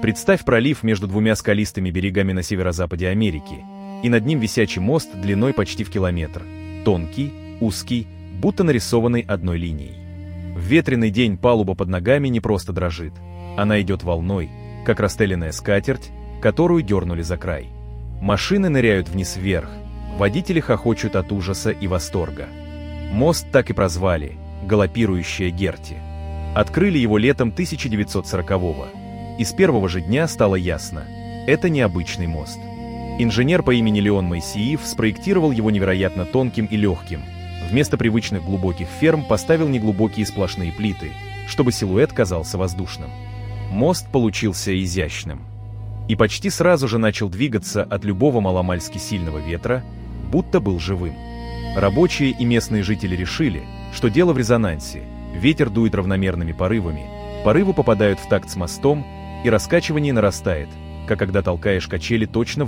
Представь пролив между двумя скалистыми берегами на северо-западе Америки, и над ним висячий мост длиной почти в километр, тонкий, узкий, будто нарисованный одной линией. В ветреный день палуба под ногами не просто дрожит, она идет волной, как расстеленная скатерть, которую дернули за край. Машины ныряют вниз-вверх, водители хохочут от ужаса и восторга. Мост так и прозвали «Галопирующая Герти». Открыли его летом 1940-го. И с первого же дня стало ясно – это необычный мост. Инженер по имени Леон Моисеев спроектировал его невероятно тонким и легким. Вместо привычных глубоких ферм поставил неглубокие сплошные плиты, чтобы силуэт казался воздушным. Мост получился изящным. И почти сразу же начал двигаться от любого маломальски сильного ветра, будто был живым. Рабочие и местные жители решили, что дело в резонансе. Ветер дует равномерными порывами, порывы попадают в такт с мостом, и раскачивание нарастает, как когда толкаешь качели точно